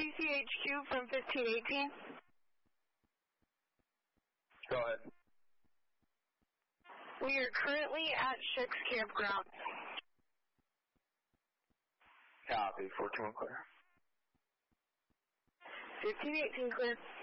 TCHQ from 1518. Go ahead. We are currently at Shix Campground. Copy, 14 clear. 1518 clear.